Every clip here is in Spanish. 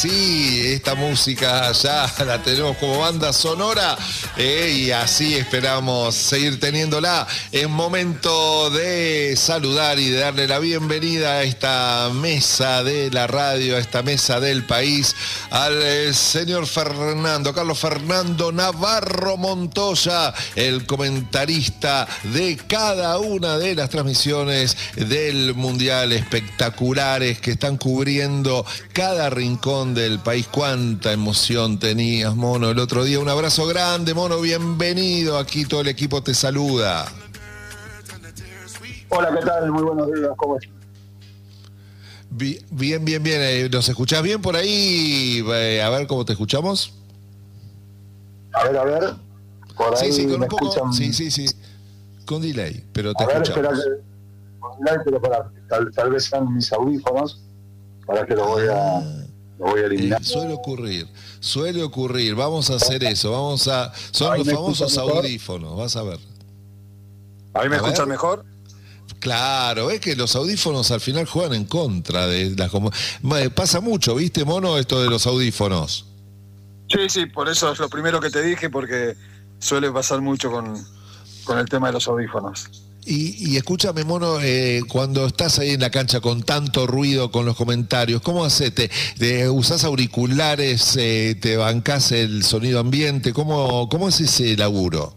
Sí, esta música ya la tenemos como banda sonora y así esperamos seguir teniéndola. Es momento de saludar y de darle la bienvenida a esta mesa de la radio, a esta mesa del país, al señor Carlos Fernando Navarro Montoya, el comentarista de cada una de las transmisiones del Mundial, espectaculares que están cubriendo cada rincón del país. Cuánta emoción tenías, Mono, el otro día. Un abrazo grande, Mono, bienvenido. Aquí todo el equipo te saluda. Hola, ¿qué tal? Muy buenos días, ¿cómo estás? Bien. ¿Nos escuchás bien por ahí? A ver cómo te escuchamos. A ver. Por ahí sí, con me un poco. escuchan. Sí. Con delay, pero te A ver, escuchamos. espera con delay, pero tal vez sean mis audífonos, para que lo voy a eliminar. Suele ocurrir. Vamos a hacer eso. Son Ahí los me famosos escuchan mejor. audífonos, vas a ver. ¿Ahí me A escuchan ver. mejor? Claro, es que los audífonos al final juegan en contra de las... Pasa mucho, ¿viste, Mono, esto de los audífonos? Sí, por eso es lo primero que te dije, porque suele pasar mucho con el tema de los audífonos. Y escúchame, Mono, cuando estás ahí en la cancha con tanto ruido con los comentarios, ¿cómo haces? ¿Usás auriculares? ¿Te bancás el sonido ambiente? ¿Cómo es ese laburo?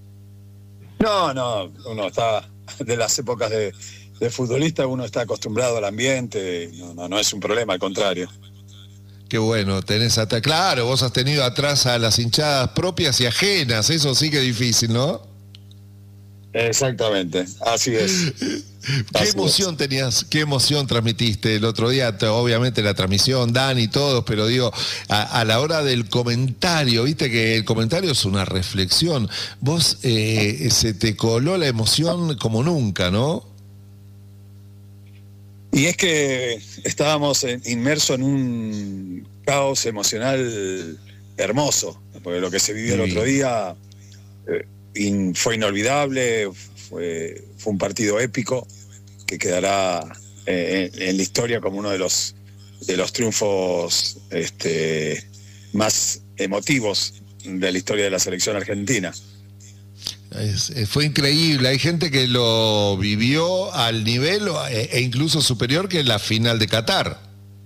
No, uno está de las épocas de futbolista, uno está acostumbrado al ambiente, no es un problema, al contrario. Qué bueno, claro, vos has tenido atrás a las hinchadas propias y ajenas, eso sí que es difícil, ¿no? Exactamente, así es. ¿Qué emoción transmitiste el otro día? Obviamente la transmisión, Dani y todos, pero digo, a la hora del comentario, viste que el comentario es una reflexión. Vos se te coló la emoción como nunca, ¿no? Y es que estábamos inmersos en un caos emocional hermoso, porque lo que se vivió el otro día fue inolvidable, fue un partido épico que quedará en la historia como uno de los triunfos más emotivos de la historia de la selección argentina. Fue increíble, hay gente que lo vivió al nivel e incluso superior que la final de Qatar.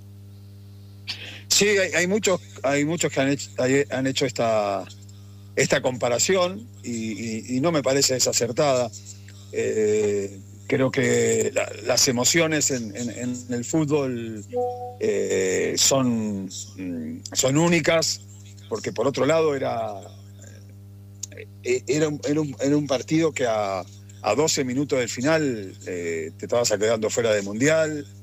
Sí, hay muchos que han hecho esta comparación y no me parece desacertada. Creo que las emociones en el fútbol son únicas, porque por otro lado era un partido que a 12 minutos del final te estabas quedando fuera del Mundial.